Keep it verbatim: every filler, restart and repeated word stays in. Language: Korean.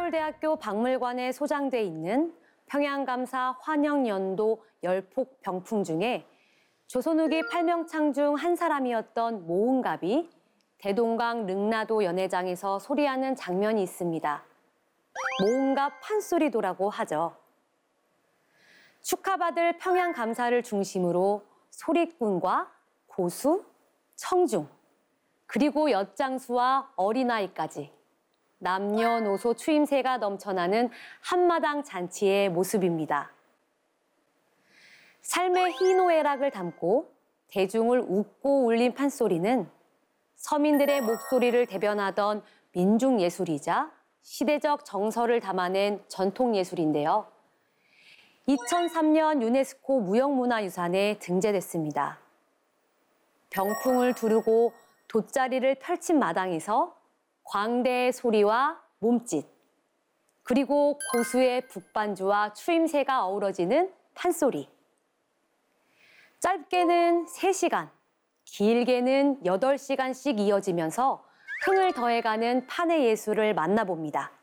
서울대학교 박물관에 소장돼 있는 평양감사 환영연도 열폭 병풍 중에 조선 후기 팔명창 중 한 사람이었던 모은갑이 대동강 릉나도 연회장에서 소리하는 장면이 있습니다. 모은갑 판소리도라고 하죠. 축하받을 평양감사를 중심으로 소리꾼과 고수, 청중, 그리고 엿장수와 어린아이까지 남녀노소 추임새가 넘쳐나는 한마당 잔치의 모습입니다. 삶의 희노애락을 담고 대중을 웃고 울린 판소리는 서민들의 목소리를 대변하던 민중예술이자 시대적 정서를 담아낸 전통예술인데요. 이천삼 년 유네스코 무형문화유산에 등재됐습니다. 병풍을 두르고 돗자리를 펼친 마당에서 광대의 소리와 몸짓, 그리고 고수의 북반주와 추임새가 어우러지는 판소리. 짧게는 세 시간, 길게는 여덟 시간씩 이어지면서 흥을 더해가는 판의 예술을 만나봅니다.